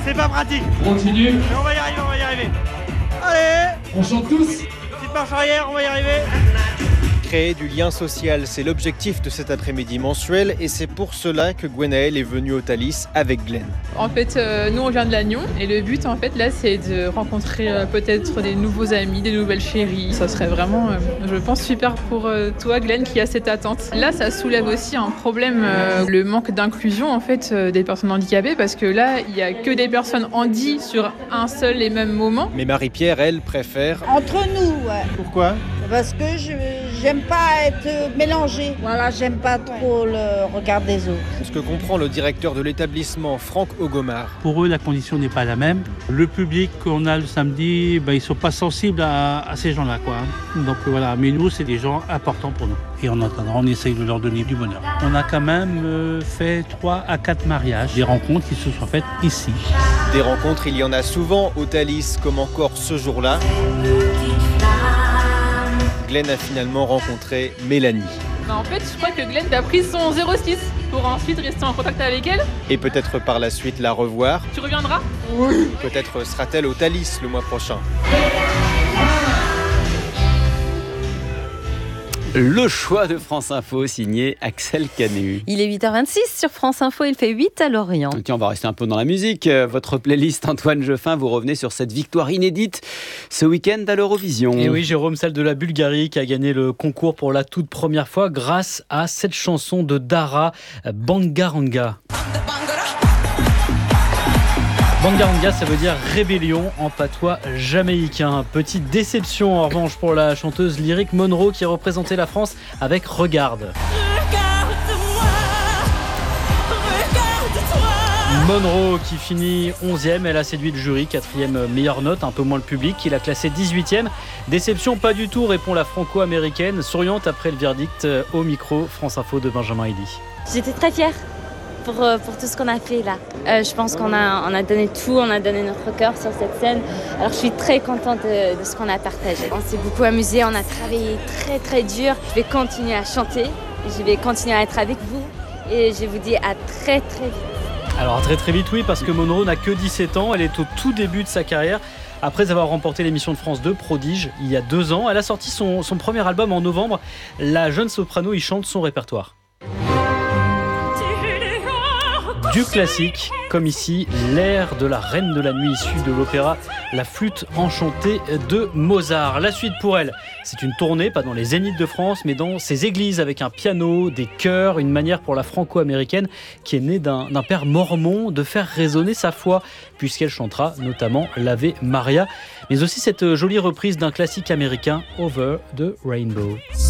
C'est pas pratique. On continue. Mais on va y arriver. Allez. On chante tous. Petite marche arrière, on va y arriver. Créer du lien social, c'est l'objectif de cet après-midi mensuel et c'est pour cela que Gwenaëlle est venue au Thalys avec Glenn. En fait, nous on vient de Lannion et le but en fait là c'est de rencontrer peut-être des nouveaux amis, des nouvelles chéries. Ça serait vraiment, je pense, super pour toi Glenn qui a cette attente. Là ça soulève aussi un problème, le manque d'inclusion en fait des personnes handicapées parce que là il y a que des personnes handy sur un seul et même moment. Mais Marie-Pierre, elle, préfère... Entre nous, ouais. Pourquoi ? Parce que j'aime pas être mélangée. Voilà, j'aime pas trop le regard des autres. Ce que comprend le directeur de l'établissement, Franck Ogomar. Pour eux, la condition n'est pas la même. Le public qu'on a le samedi, ils ne sont pas sensibles à ces gens-là, quoi. Donc voilà, mais nous, c'est des gens importants pour nous. Et en attendant, on essaye de leur donner du bonheur. On a quand même fait 3 à 4 mariages, des rencontres qui se sont faites ici. Des rencontres, il y en a souvent au Thalys, comme encore ce jour-là. Glenn a finalement rencontré Mélanie. En fait, je crois que Glenn a pris son 06 pour ensuite rester en contact avec elle. Et peut-être par la suite la revoir. Tu reviendras ? Oui. Peut-être sera-t-elle au Thalys le mois prochain. Le choix de France Info, signé Axel Canu. Il est 8h26 sur France Info, il fait 8 à Lorient. Tiens, on va rester un peu dans la musique. Votre playlist, Antoine Geoffin, vous revenez sur cette victoire inédite ce week-end à l'Eurovision. Et oui, Jérôme, celle de la Bulgarie qui a gagné le concours pour la toute première fois grâce à cette chanson de Dara, Bangaranga. Bangaranga, ça veut dire rébellion en patois jamaïcain. Petite déception en revanche pour la chanteuse lyrique Monroe qui représentait la France avec Regarde. Monroe qui finit 11e, elle a séduit le jury, 4e meilleure note, un peu moins le public, qui l'a classée 18e. Déception pas du tout, répond la franco-américaine, souriante après le verdict au micro France Info de Benjamin Elie. J'étais très fière pour tout ce qu'on a fait là. Je pense qu'on a donné tout, on a donné notre cœur sur cette scène. Alors je suis très contente de ce qu'on a partagé. On s'est beaucoup amusé, on a travaillé très très dur. Je vais continuer à chanter, je vais continuer à être avec vous et je vous dis à très très vite. Alors très très vite oui, parce que Monroe n'a que 17 ans, elle est au tout début de sa carrière. Après avoir remporté l'émission de France 2 Prodige il y a 2 ans, elle a sorti son premier album en novembre. La jeune soprano y chante son répertoire. Du classique, comme ici, l'air de la Reine de la Nuit issue de l'opéra La Flûte enchantée de Mozart. La suite pour elle, c'est une tournée, pas dans les zéniths de France, mais dans ces églises avec un piano, des chœurs, une manière pour la franco-américaine qui est née d'un père mormon de faire résonner sa foi, puisqu'elle chantera notamment l'Ave Maria, mais aussi cette jolie reprise d'un classique américain, Over the Rainbow.